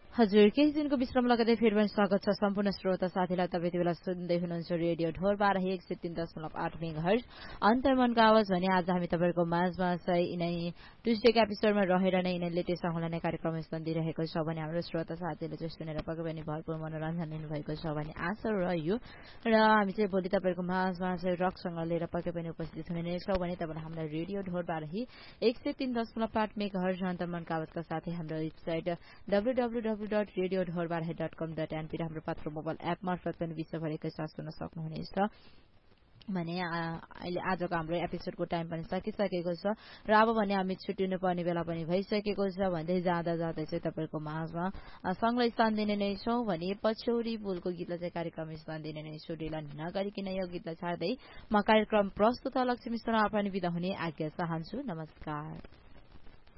हजुर केही दिनको विश्राम लगाउँदै फेरि पनि स्वागत छ सम्पूर्ण श्रोता साथीलाई। तपाईँ यति बेला सुन्दै हुनुहुन्छ रेडियो ढोर 103.8 मेगाहर्ज अन्तर्मनको आवाज भने आज हामी तपाईँको माझमा चाहिँ यिनै ट्युसडेको एपिसोडमा रहेर नै यिनै लेटेस्ट सङ्गलाई नै कार्यक्रम दिइरहेको छ भने हाम्रो श्रोता साथीहरूले चाहिँ सुनेर पक्कै पनि भरपूर मनोरञ्जन लिनुभएको छ भने आशा रह्यो। र हामी चाहिँ भोलि तपाईँको माझमा चाहिँ रकसँग लिएर पक्कै पनि उपस्थित हुने नै छौँ भने तपाईँलाई हामीलाई रेडियो ढोर 103.8 मेगाहर्ज अन्तर्मनको आवाजका साथै हाम्रो वेबसाइट www.radiodhorbar.com.np हाम्रो पात्र मोबाइल एप मार्फत पनि विश्वभरिकै साथ सुन्न सक्नुहुनेछ भने अहिले आजको हाम्रो एपिसोडको टाइम पनि सकिसकेको छ र अब भने हामी छुट्टिनु पर्ने बेला पनि भइसकेको छ भन्दै जाँदा जाँदै चाहिँ तपाईँको माझमा सँगलाई स्थान दिने नै छौँ भने पछौरी बोलको गीतलाई चाहिँ कार्यक्रम स्थान दिने नै छु। ढिला नगरिकन यो गीतलाई छाड्दै म कार्यक्रम प्रस्तुत लक्ष्मी शर्मा पनि बिदा हुने आज्ञा चाहन्छु। नमस्कार।